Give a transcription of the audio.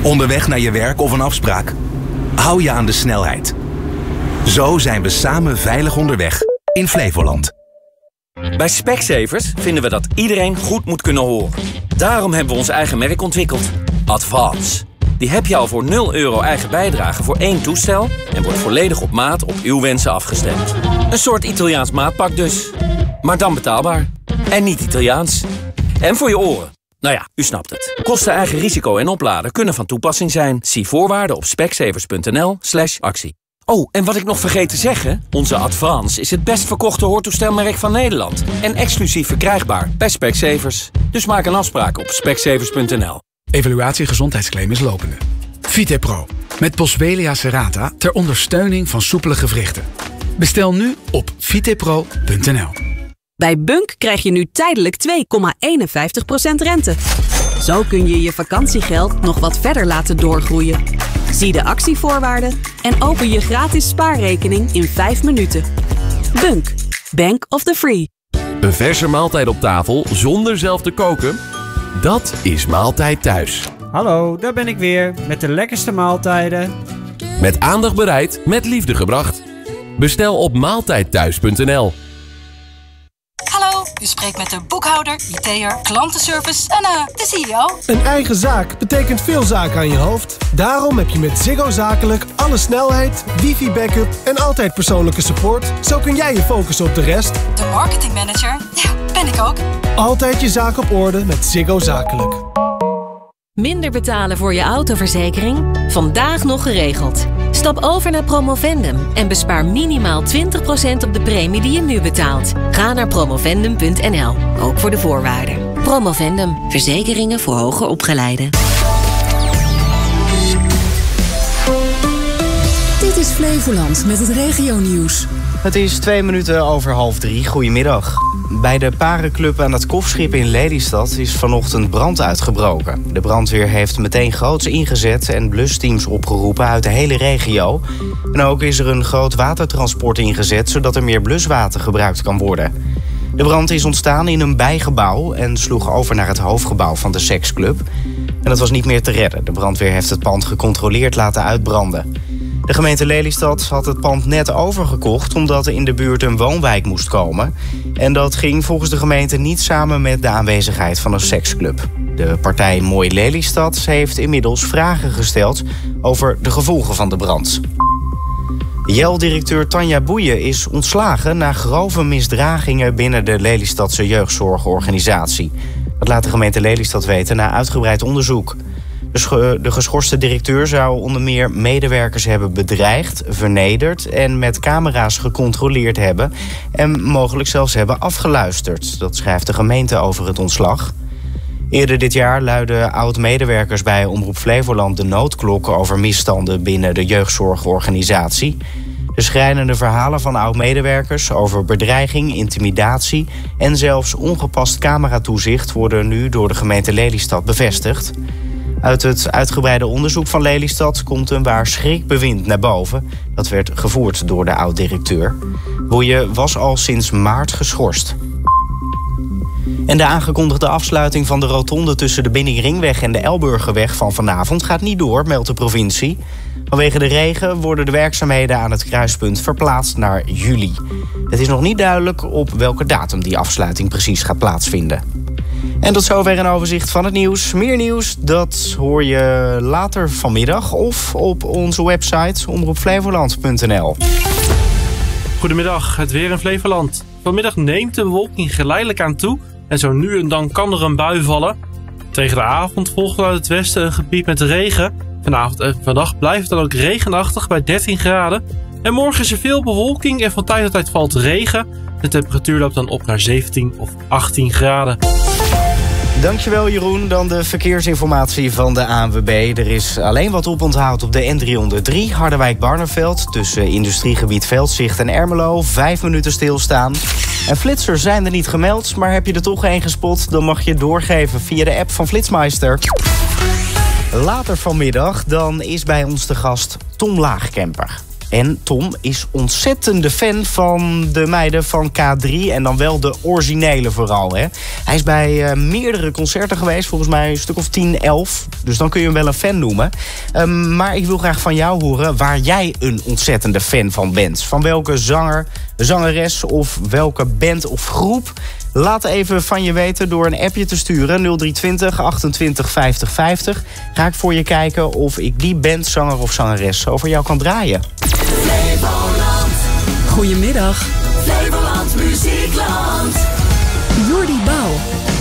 Onderweg naar je werk of een afspraak? Hou je aan de snelheid. Zo zijn we samen veilig onderweg in Flevoland. Bij Specsavers vinden we dat iedereen goed moet kunnen horen. Daarom hebben we ons eigen merk ontwikkeld. Advance. Die heb je al voor €0 eigen bijdrage voor 1 toestel en wordt volledig op maat op uw wensen afgestemd. Een soort Italiaans maatpak dus. Maar dan betaalbaar. En niet Italiaans. En voor je oren. Nou ja, u snapt het. Kosten, eigen risico en opladen kunnen van toepassing zijn. Zie voorwaarden op specsavers.nl/actie. Oh, en wat ik nog vergeet te zeggen, onze Advance is het best verkochte hoortoestelmerk van Nederland. En exclusief verkrijgbaar bij Specsavers. Dus maak een afspraak op specsavers.nl. Evaluatie gezondheidsclaim is lopende. VitePro. Met Boswellia serrata ter ondersteuning van soepele gewrichten. Bestel nu op vitepro.nl. Bij Bunk krijg je nu tijdelijk 2,51% rente. Zo kun je je vakantiegeld nog wat verder laten doorgroeien. Zie de actievoorwaarden en open je gratis spaarrekening in 5 minuten. Bunk. Bank of the Free. Een verse maaltijd op tafel zonder zelf te koken? Dat is Maaltijd Thuis. Hallo, daar ben ik weer met de lekkerste maaltijden. Met aandacht bereid, met liefde gebracht. Bestel op maaltijdthuis.nl. Hallo, u spreekt met de boekhouder, IT'er, klantenservice en de CEO. Een eigen zaak betekent veel zaken aan je hoofd. Daarom heb je met Ziggo Zakelijk alle snelheid, wifi-backup en altijd persoonlijke support. Zo kun jij je focussen op de rest. De marketingmanager, ja, ben ik ook. Altijd je zaak op orde met Ziggo Zakelijk. Minder betalen voor je autoverzekering? Vandaag nog geregeld. Stap over naar Promovendum en bespaar minimaal 20% op de premie die je nu betaalt. Ga naar promovendum.nl, ook voor de voorwaarden. Promovendum, verzekeringen voor hoger opgeleiden. Dit is Flevoland met het regionieuws. Het is 2 minuten over 2:30. Goedemiddag. Bij de Parenclub aan het Kofschip in Lelystad is vanochtend brand uitgebroken. De brandweer heeft meteen groots ingezet en blusteams opgeroepen uit de hele regio. En ook is er een groot watertransport ingezet, zodat er meer bluswater gebruikt kan worden. De brand is ontstaan in een bijgebouw en sloeg over naar het hoofdgebouw van de seksclub. En dat was niet meer te redden. De brandweer heeft het pand gecontroleerd laten uitbranden. De gemeente Lelystad had het pand net overgekocht omdat er in de buurt een woonwijk moest komen. En dat ging volgens de gemeente niet samen met de aanwezigheid van een seksclub. De partij Mooi Lelystad heeft inmiddels vragen gesteld over de gevolgen van de brand. JEL-directeur Tanja Boeien is ontslagen na grove misdragingen binnen de Lelystadse jeugdzorgorganisatie. Dat laat de gemeente Lelystad weten na uitgebreid onderzoek. De geschorste directeur zou onder meer medewerkers hebben bedreigd, vernederd en met camera's gecontroleerd hebben en mogelijk zelfs hebben afgeluisterd. Dat schrijft de gemeente over het ontslag. Eerder dit jaar luidden oud-medewerkers bij Omroep Flevoland de noodklok over misstanden binnen de jeugdzorgorganisatie. De schrijnende verhalen van oud-medewerkers over bedreiging, intimidatie en zelfs ongepast cameratoezicht worden nu door de gemeente Lelystad bevestigd. Uit het uitgebreide onderzoek van Lelystad komt een waar schrikbewind naar boven. Dat werd gevoerd door de oud-directeur. Boeien was al sinds maart geschorst. En de aangekondigde afsluiting van de rotonde tussen de Binningringweg en de Elburgerweg van vanavond gaat niet door, meldt de provincie. Vanwege de regen worden de werkzaamheden aan het kruispunt verplaatst naar juli. Het is nog niet duidelijk op welke datum die afsluiting precies gaat plaatsvinden. En tot zover een overzicht van het nieuws. Meer nieuws, dat hoor je later vanmiddag of op onze website omroepflevoland.nl. Goedemiddag, het weer in Flevoland. Vanmiddag neemt de bewolking geleidelijk aan toe en zo nu en dan kan er een bui vallen. Tegen de avond volgt vanuit het westen een gebied met regen. Vanavond en vannacht blijft het dan ook regenachtig bij 13 graden. En morgen is er veel bewolking en van tijd tot tijd valt regen. De temperatuur loopt dan op naar 17 of 18 graden. Dankjewel Jeroen. Dan de verkeersinformatie van de ANWB. Er is alleen wat oponthoud op de N303 Harderwijk-Barneveld tussen industriegebied Veldzicht en Ermelo. 5 minuten stilstaan. En flitsers zijn er niet gemeld, maar heb je er toch één gespot, dan mag je doorgeven via de app van Flitsmeister. Later vanmiddag dan is bij ons de gast Tom Laagkemper. En Tom is ontzettende fan van de meiden van K3 en dan wel de originele vooral. Hè? Hij is bij meerdere concerten geweest, volgens mij een stuk of 10, 11. Dus dan kun je hem wel een fan noemen. Maar ik wil graag van jou horen waar jij een ontzettende fan van bent. Van welke zanger, zangeres of welke band of groep? Laat even van je weten door een appje te sturen. 0320 28 50 50. Ga ik voor je kijken of ik die band, zanger of zangeres over jou kan draaien. Flevoland. Goedemiddag. Flevoland Muziekland. Jordi Bouw.